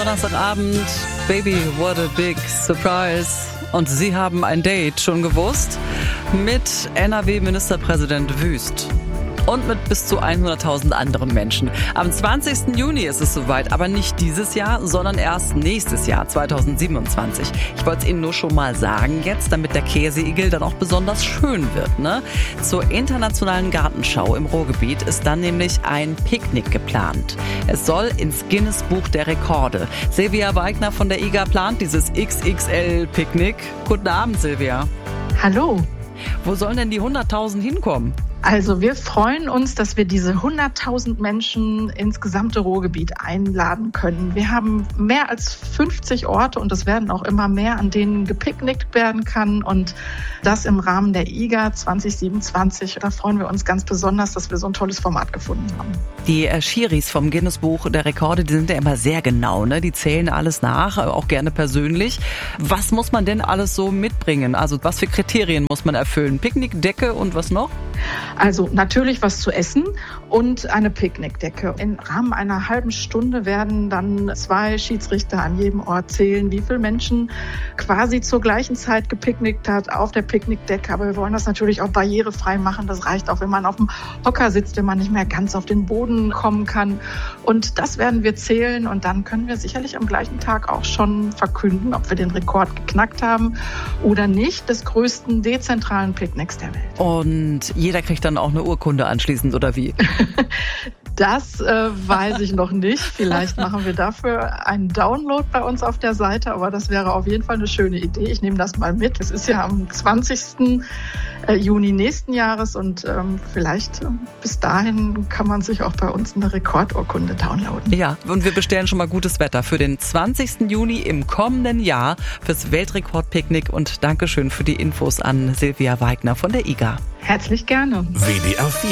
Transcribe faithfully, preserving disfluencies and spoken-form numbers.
Donnerstagabend. Baby, what a big surprise. Und Sie haben ein Date schon gewusst mit N R W-Ministerpräsident Wüst. Und mit bis zu hunderttausend anderen Menschen. Am zwanzigsten Juni ist es soweit, aber nicht dieses Jahr, sondern erst nächstes Jahr, zweitausendsiebenundzwanzig. Ich wollte es Ihnen nur schon mal sagen jetzt, damit der Käseigel dann auch besonders schön wird, ne? Zur internationalen Gartenschau im Ruhrgebiet ist dann nämlich ein Picknick geplant. Es soll ins Guinness-Buch der Rekorde. Silvia Weigner von der I G A plant dieses X X L-Picknick. Guten Abend, Silvia. Hallo. Wo sollen denn die hunderttausend hinkommen? Also wir freuen uns, dass wir diese hunderttausend Menschen ins gesamte Ruhrgebiet einladen können. Wir haben mehr als fünfzig Orte und es werden auch immer mehr, an denen gepicknickt werden kann. Und das im Rahmen der I G A zwanzig siebenundzwanzig. Da freuen wir uns ganz besonders, dass wir so ein tolles Format gefunden haben. Die Schiris vom Guinness-Buch der Rekorde, die sind ja immer sehr genau, ne? Die zählen alles nach, auch gerne persönlich. Was muss man denn alles so mitbringen? Also was für Kriterien muss man erfüllen? Picknickdecke und was noch? Also natürlich was zu essen und eine Picknickdecke. Im Rahmen einer halben Stunde werden dann zwei Schiedsrichter an jedem Ort zählen, wie viele Menschen quasi zur gleichen Zeit gepicknickt hat auf der Picknickdecke. Aber wir wollen das natürlich auch barrierefrei machen. Das reicht auch, wenn man auf dem Hocker sitzt, wenn man nicht mehr ganz auf den Boden kommen kann. Und das werden wir zählen und dann können wir sicherlich am gleichen Tag auch schon verkünden, ob wir den Rekord geknackt haben oder nicht, des größten dezentralen Picknicks der Welt. Und jeder kriegt dann auch eine Urkunde anschließend, oder wie? Das äh, weiß ich noch nicht. Vielleicht machen wir dafür einen Download bei uns auf der Seite, aber das wäre auf jeden Fall eine schöne Idee. Ich nehme das mal mit. Es ist ja am zwanzigsten Juni nächsten Jahres und ähm, vielleicht äh, bis dahin kann man sich auch bei uns eine Rekordurkunde downloaden. Ja, und wir bestellen schon mal gutes Wetter für den zwanzigsten Juni im kommenden Jahr fürs Weltrekordpicknick und Dankeschön für die Infos an Silvia Weigner von der I G A. Herzlich gerne. W D R vier